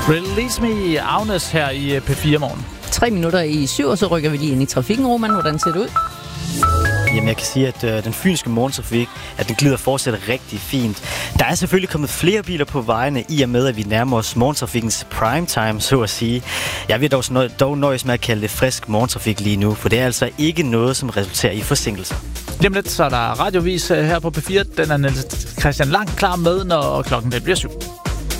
Release Me, Agnes her i P4 Morgen. 3 minutter i 7, og så rykker vi lige ind i trafikken, Roman. Hvordan ser det ud? Jamen, jeg kan sige, at den fynske morgentrafik, at den glider fortsat rigtig fint. Der er selvfølgelig kommet flere biler på vejene, i og med, at vi nærmer os morgentrafikkens prime time, så at sige. Jeg vil dog nøjes med at kalde det frisk morgentrafik lige nu, for det er altså ikke noget, som resulterer i forsinkelser. Lige om lidt, så er der radiovis her på P4. Den er Niels Christian Lang klar med, når klokken det bliver 7.